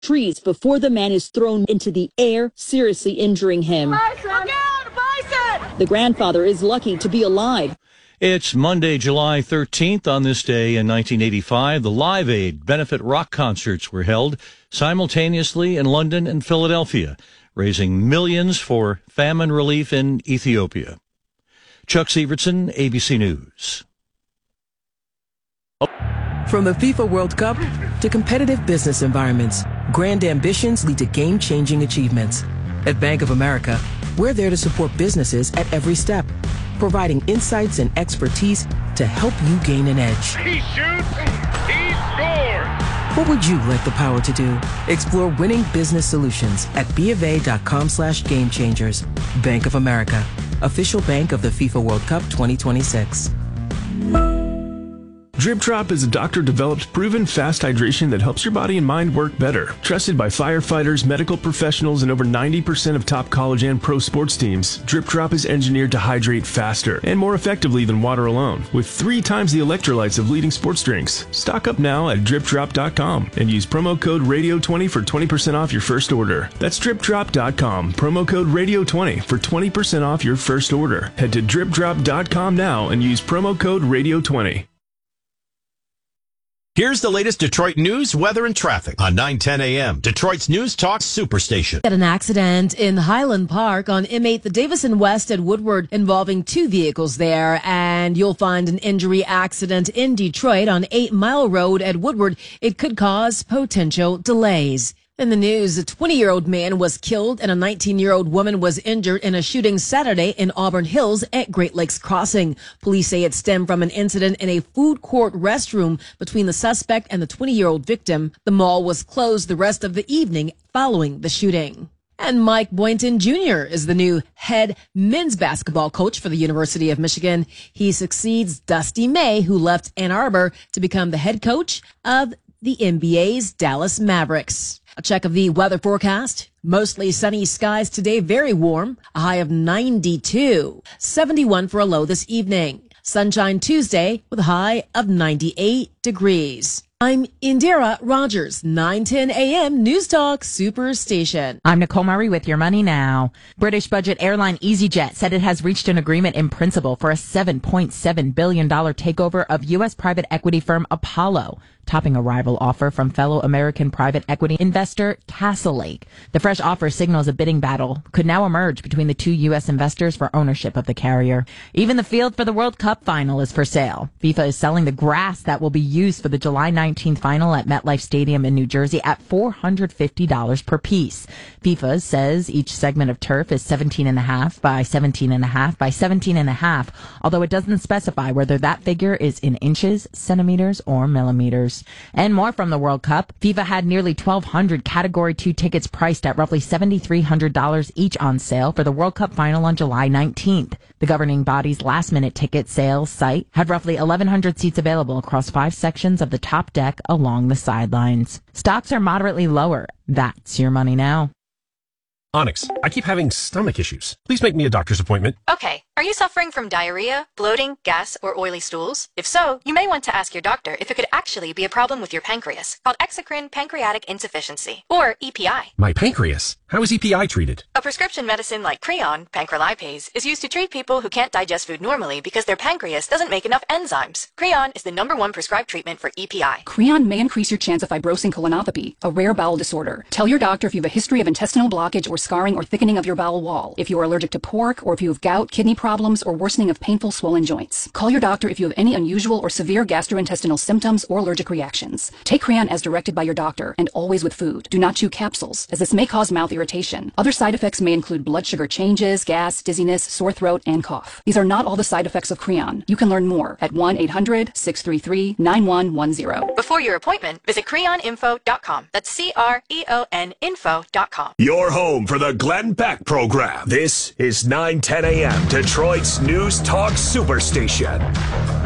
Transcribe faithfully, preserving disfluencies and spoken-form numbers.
trees before the man is thrown into the air, seriously injuring him. Bison! Again, bison! The grandfather is lucky to be alive. It's Monday, July thirteenth. On this day in nineteen eighty-five, the Live Aid benefit rock concerts were held simultaneously in London and Philadelphia, raising millions for famine relief in Ethiopia. Chuck Severson, A B C News. From the FIFA World Cup to competitive business environments, grand ambitions lead to game-changing achievements. At Bank of America, we're there to support businesses at every step, providing insights and expertise to help you gain an edge. He shoots, he scores! What would you like the power to do? Explore winning business solutions at BofA.com slash game changers. Bank of America, official bank of the FIFA World Cup twenty twenty-six. Drip Drop is a doctor-developed, proven fast hydration that helps your body and mind work better. Trusted by firefighters, medical professionals, and over ninety percent of top college and pro sports teams, Drip Drop is engineered to hydrate faster and more effectively than water alone, with three times the electrolytes of leading sports drinks. Stock up now at drip drop dot com and use promo code radio twenty for twenty percent off your first order. That's drip drop dot com, promo code radio twenty for twenty percent off your first order. Head to drip drop dot com now and use promo code radio twenty. Here's the latest Detroit news, weather, and traffic on nine ten a m, Detroit's News Talk Superstation. At an accident in Highland Park on M eight, the Davison West at Woodward, involving two vehicles there. And you'll find an injury accident in Detroit on eight Mile Road at Woodward. It could cause potential delays. In the news, a twenty-year-old man was killed and a nineteen-year-old woman was injured in a shooting Saturday in Auburn Hills at Great Lakes Crossing. Police say it stemmed from an incident in a food court restroom between the suspect and the twenty-year-old victim. The mall was closed the rest of the evening following the shooting. And Mike Boynton Junior is the new head men's basketball coach for the University of Michigan. He succeeds Dusty May, who left Ann Arbor to become the head coach of the N B A's Dallas Mavericks. A check of the weather forecast. Mostly sunny skies today, very warm. A high of ninety-two. seventy-one for a low this evening. Sunshine Tuesday with a high of ninety-eight degrees. I'm Indira Rogers, nine ten a m News Talk Superstation. I'm Nicole Murray with Your Money Now. British budget airline EasyJet said it has reached an agreement in principle for a seven point seven billion dollars takeover of U S private equity firm Apollo, topping a rival offer from fellow American private equity investor Castlelake. The fresh offer signals a bidding battle could now emerge between the two U S investors for ownership of the carrier. Even the field for the World Cup final is for sale. FIFA is selling the grass that will be used for the July nineteenth final at MetLife Stadium in New Jersey at four hundred fifty dollars per piece. FIFA says each segment of turf is seventeen and a half by seventeen and a half by seventeen and a half, although it doesn't specify whether that figure is in inches, centimeters, or millimeters. And more from the World Cup. FIFA had nearly twelve hundred Category two tickets priced at roughly seven thousand three hundred dollars each on sale for the World Cup final on July nineteenth. The governing body's last-minute ticket sales site had roughly eleven hundred seats available across five sections of the top deck along the sidelines. Stocks are moderately lower. That's Your Money Now. Onyx, I keep having stomach issues. Please make me a doctor's appointment. Okay. Are you suffering from diarrhea, bloating, gas, or oily stools? If so, you may want to ask your doctor if it could actually be a problem with your pancreas, called exocrine pancreatic insufficiency, or E P I. My pancreas? How is E P I treated? A prescription medicine like Creon, pancrelipase, is used to treat people who can't digest food normally because their pancreas doesn't make enough enzymes. Creon is the number one prescribed treatment for E P I. Creon may increase your chance of fibrosing colonopathy, a rare bowel disorder. Tell your doctor if you have a history of intestinal blockage or scarring or thickening of your bowel wall, if you are allergic to pork, or if you have gout, kidney problems, or worsening of painful swollen joints. Call your doctor if you have any unusual or severe gastrointestinal symptoms or allergic reactions. Take Creon as directed by your doctor, and always with food. Do not chew capsules, as this may cause mouth irritation. Other side effects may include blood sugar changes, gas, dizziness, sore throat, and cough. These are not all the side effects of Creon. You can learn more at one eight hundred, six three three, nine one one zero. Before your appointment, visit creon info dot com. That's C R E O N info dot com. Your home for the Glenn Beck program. This is nine ten a m Detroit's News Talk Superstation.